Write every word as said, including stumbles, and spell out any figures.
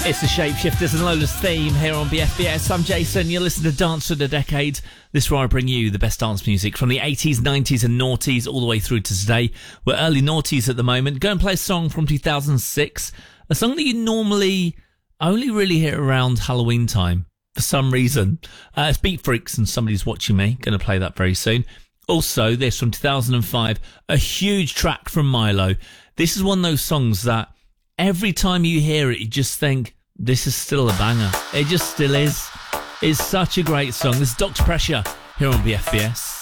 It's the Shapeshifters and Lola's theme here on B F B S. I'm Jason. You're listening to Dance of the Decade. This is where I bring you the best dance music from the eighties, nineties and noughties all the way through to today. We're early noughties at the moment. Go and play a song from two thousand six. A song that you normally only really hear around Halloween time for some reason. Uh, it's Beat Freaks and Somebody's Watching Me. Going to play that very soon. Also, this from two thousand five, a huge track from Milo. This is one of those songs that every time you hear it, you just think, this is still a banger. It just still is. It's such a great song. This is Doctor Pressure here on B F B S.